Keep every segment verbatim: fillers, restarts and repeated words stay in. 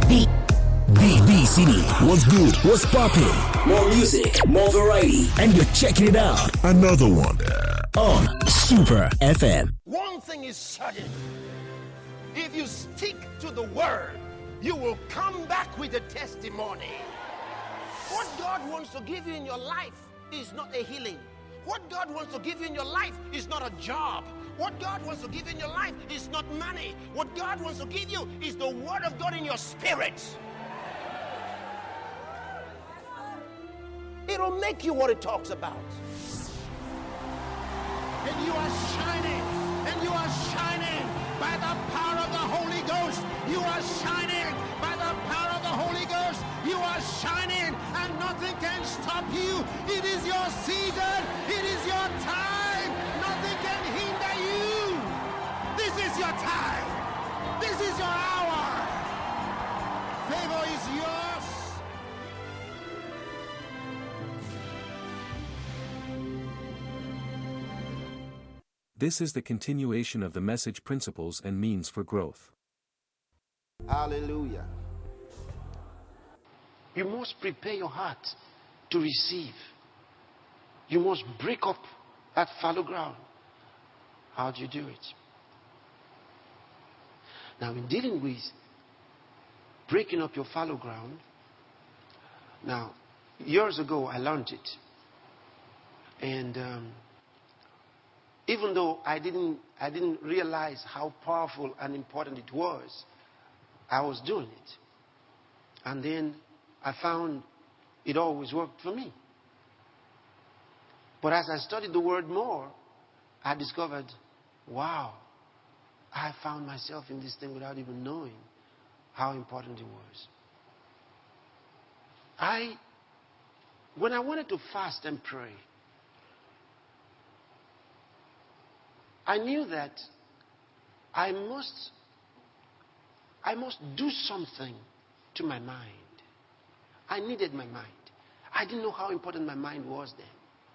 The, the, the city was good, was popping. More music, more variety, and you're checking it out. Another one on Super F M. One thing is certain. If you stick to the word, you will come back with a testimony. What God wants to give you in your life is not a healing. What God wants to give you in your life is not a job. What God wants to give you in your life is not money. What God wants to give you is the word of God in your spirit. It'll make you what it talks about. And you are shining. And you are shining by the power of the Holy Ghost. You are shining by the power of the Holy Ghost. You are shining and nothing can stop you. It is your season. It is your time. Nothing can hinder you. This is your time. This is your hour. Favor is yours. This is the continuation of the message Principles and Means for Growth. Hallelujah. You must prepare your heart to receive. You must break up that fallow ground. How do you do it? Now, in dealing with breaking up your fallow ground, now, years ago I learned it. And um, even though I didn't, I didn't realize how powerful and important it was, I was doing it. And then I found it always worked for me. But as I studied the word more, I discovered, wow, I found myself in this thing without even knowing how important it was. I, when I wanted to fast and pray, I knew that I must, I must do something to my mind. I needed my mind. I didn't know how important my mind was then.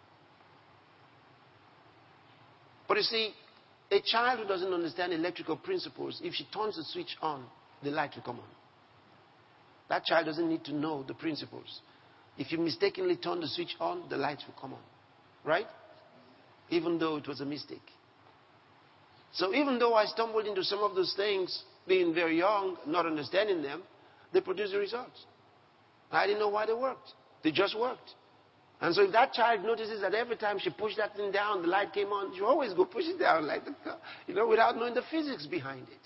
But you see, a child who doesn't understand electrical principles, if she turns the switch on, the light will come on. That child doesn't need to know the principles. If you mistakenly turn the switch on, the lights will come on. Right? Even though it was a mistake. So even though I stumbled into some of those things, being very young, not understanding them, they produced the results. I didn't know why they worked. They just worked. And so if that child notices that every time she pushed that thing down, the light came on, she always go push it down, like the, you know, without knowing the physics behind it.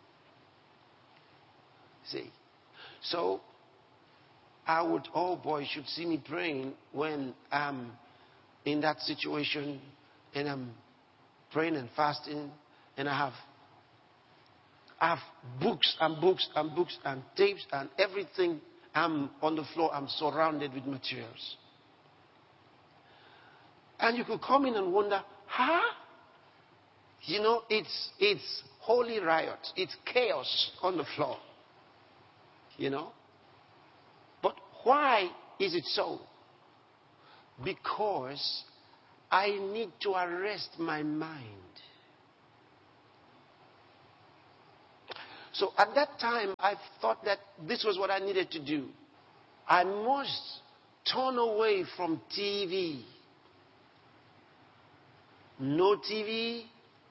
See? So I would, oh boy, you should see me praying when I'm in that situation and I'm praying and fasting. And I have, I have books and books and books and tapes and everything. I'm on the floor. I'm surrounded with materials. And you could come in and wonder, huh? You know, it's, it's holy riot. It's chaos on the floor. You know? But why is it so? Because I need to arrest my mind. So at that time, I thought that this was what I needed to do. I must turn away from T V. No T V.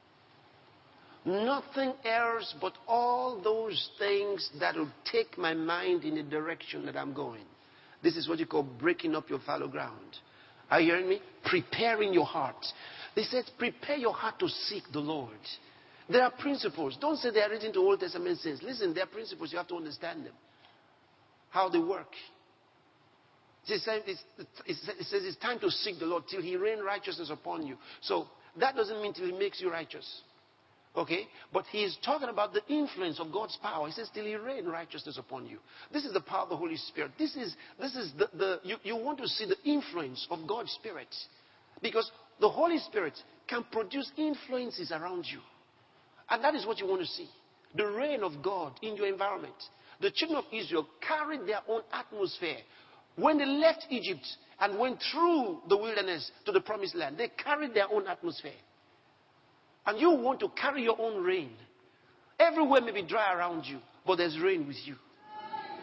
Nothing else but all those things that will take my mind in the direction that I'm going. This is what you call breaking up your fallow ground. Are you hearing me? Preparing your heart. They said, prepare your heart to seek the Lord. There are principles. Don't say they are written to Old Testament saints. Listen, there are principles. You have to understand them. How they work. It says it's time to seek the Lord till He rain righteousness upon you. So that doesn't mean till He makes you righteous. Okay? But He is talking about the influence of God's power. He says till He rain righteousness upon you. This is the power of the Holy Spirit. This is, this is the, the you, you want to see the influence of God's Spirit. Because the Holy Spirit can produce influences around you. And that is what you want to see. The reign of God in your environment. The children of Israel carried their own atmosphere. When they left Egypt and went through the wilderness to the promised land, they carried their own atmosphere. And you want to carry your own rain. Everywhere may be dry around you, but there's rain with you.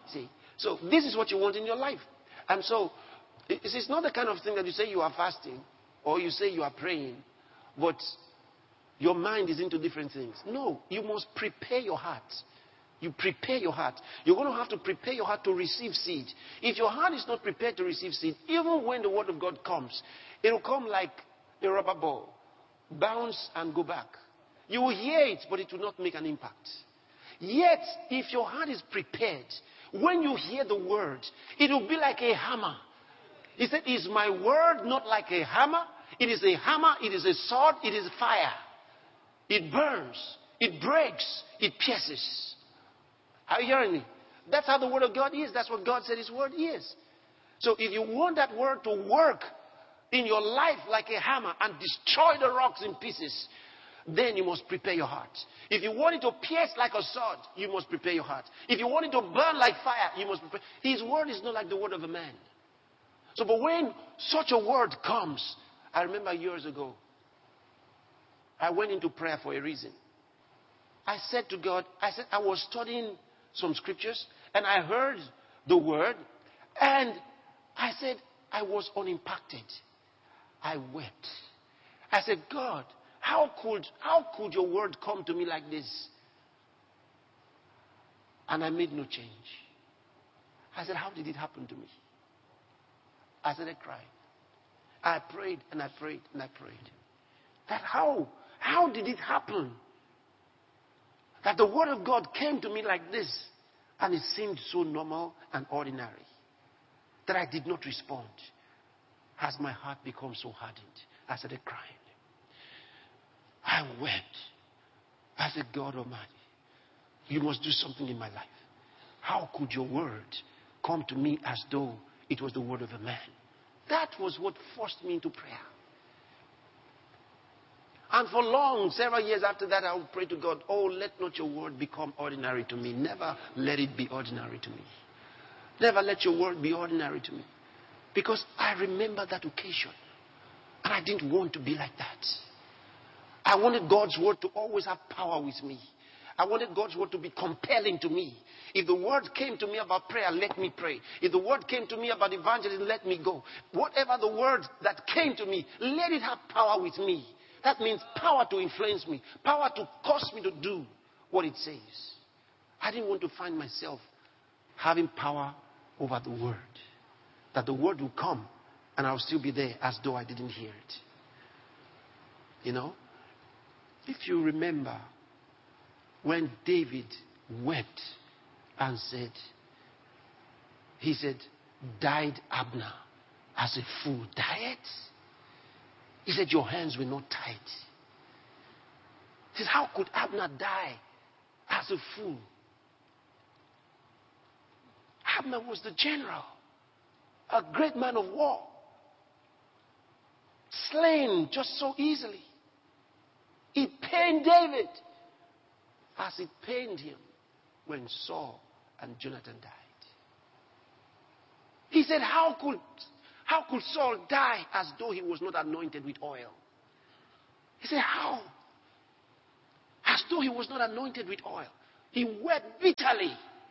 See? So this is what you want in your life. And so it's it's not the kind of thing that you say you are fasting or you say you are praying, but your mind is into different things. No, you must prepare your heart. You prepare your heart. You're going to have to prepare your heart to receive seed. If your heart is not prepared to receive seed, even when the word of God comes, it will come like a rubber ball. Bounce and go back. You will hear it, but it will not make an impact. Yet, if your heart is prepared, when you hear the word, it will be like a hammer. He said, is my word not like a hammer? It is a hammer, it is a sword, it is fire. It burns, it breaks, it pierces. Are you hearing me? That's how the word of God is. That's what God said his word is. So if you want that word to work in your life like a hammer and destroy the rocks in pieces, then you must prepare your heart. If you want it to pierce like a sword, you must prepare your heart. If you want it to burn like fire, you must prepare. His word is not like the word of a man. So, but when such a word comes, I remember years ago, I went into prayer for a reason. I said to God, I said, I was studying some scriptures and I heard the word and I said, I was unimpacted. I wept. I said, God, how could, how could your word come to me like this? And I made no change. I said, how did it happen to me? I started crying. I prayed and I prayed and I prayed. That how? How did it happen? That the word of God came to me like this and it seemed so normal and ordinary that I did not respond. As my heart became so hardened, I started crying. I wept. I said, God Almighty, you must do something in my life. How could your word come to me as though it was the word of a man? That was what forced me into prayer. And for long, several years after that, I would pray to God, oh, let not your word become ordinary to me. Never let it be ordinary to me. Never let your word be ordinary to me. Because I remember that occasion. And I didn't want to be like that. I wanted God's word to always have power with me. I wanted God's word to be compelling to me. If the word came to me about prayer, let me pray. If the word came to me about evangelism, let me go. Whatever the word that came to me, let it have power with me. That means power to influence me. Power to cause me to do what it says. I didn't want to find myself having power over the word. That the word will come and I'll still be there as though I didn't hear it. You know? If you remember when David wept and said, he said, died Abner as a fool. Died? He said, your hands were not tied. He said, how could Abner die as a fool? Abner was the general, a great man of war, slain just so easily. It pained David as it pained him when Saul and Jonathan died. He said, how could, how could Saul die as though he was not anointed with oil? He said, how? As though he was not anointed with oil. He wept bitterly.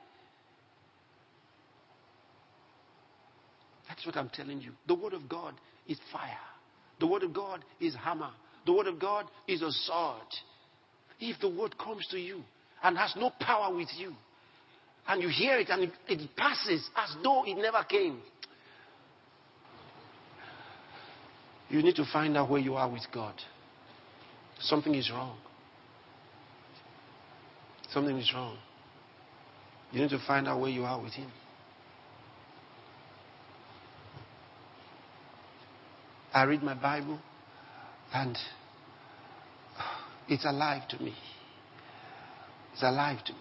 That's what I'm telling you. The word of God is fire. The word of God is hammer. The word of God is a sword. If the word comes to you and has no power with you, and you hear it and it, it passes as though it never came, you need to find out where you are with God. Something is wrong. Something is wrong. You need to find out where you are with Him. I read my Bible and it's alive to me. It's alive to me.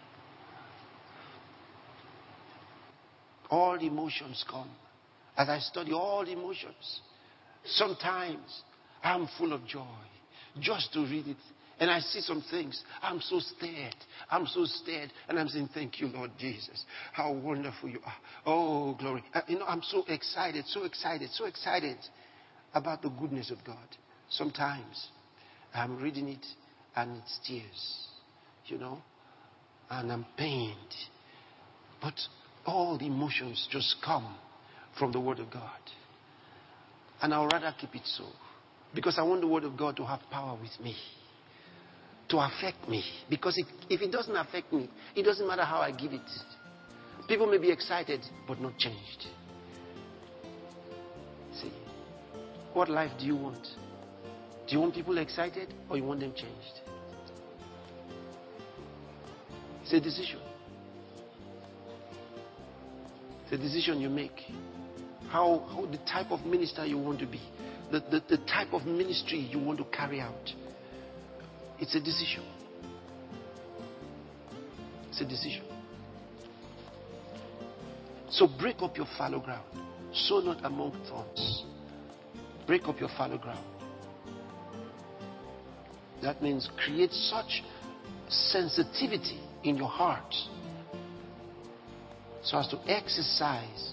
All the emotions come. As I study all the emotions, sometimes I'm full of joy just to read it. And I see some things. I'm so stirred. I'm so stirred. And I'm saying, thank you, Lord Jesus. How wonderful you are. Oh, glory. Uh, you know, I'm so excited, so excited, so excited about the goodness of God. Sometimes I'm reading it and it's tears, you know, and I'm pained. But But all the emotions just come from the Word of God. And I would rather keep it so. Because I want the Word of God to have power with me. To affect me. Because if, if it doesn't affect me, it doesn't matter how I give it. People may be excited, but not changed. See, what life do you want? Do you want people excited or you want them changed? It's a decision. It's a decision you make. How, how the type of minister you want to be. The, the, the type of ministry you want to carry out. It's a decision. It's a decision. So break up your fallow ground. Sow not among thorns. Break up your fallow ground. That means create such sensitivity in your heart so as to exercise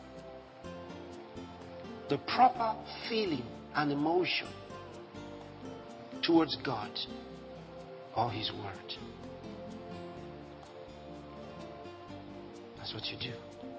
the proper feeling and emotion towards God or His Word. That's what you do.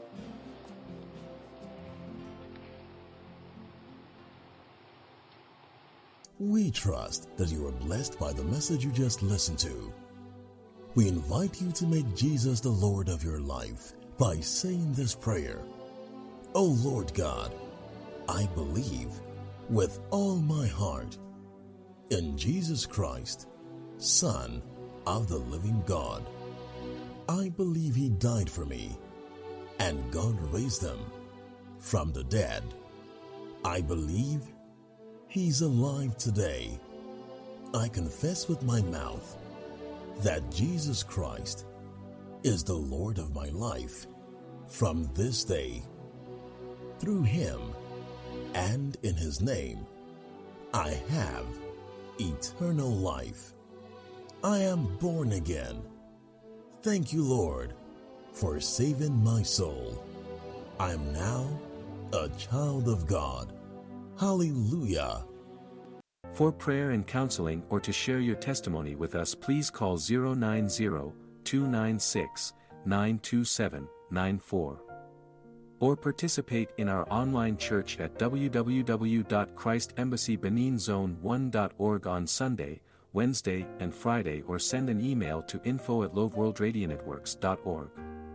We trust that you are blessed by the message you just listened to. We invite you to make Jesus the Lord of your life by saying this prayer. Oh Lord God, I believe with all my heart in Jesus Christ, Son of the living God. I believe He died for me and God raised Him from the dead. I believe He's alive today. I confess with my mouth that Jesus Christ is the Lord of my life from this day. Through Him and in His name, I have eternal life. I am born again. Thank you, Lord, for saving my soul. I am now a child of God. Hallelujah. For prayer and counseling or to share your testimony with us, please call zero nine zero, two nine six, nine two seven, nine four. Or participate in our online church at w w w dot christ embassy benin zone one dot org on Sunday, Wednesday, and Friday, or send an email to info at loveworldradionetworks dot org.